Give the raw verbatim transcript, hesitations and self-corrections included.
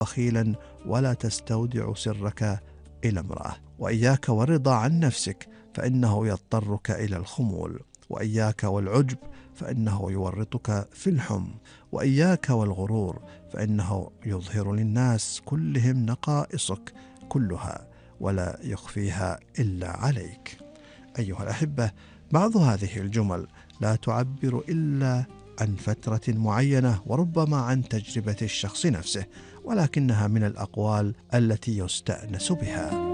بخيلا ولا تستودع سرك إلى امرأة. وإياك والرضا عن نفسك فإنه يضطرك إلى الخمول. وإياك والعجب فإنه يورطك في الحم. وإياك والغرور فإنه يظهر للناس كلهم نقائصك كلها ولا يخفيها إلا عليك. أيها الأحبة، بعض هذه الجمل لا تعبر إلا عن فترة معينة وربما عن تجربة الشخص نفسه، ولكنها من الأقوال التي يستأنس بها.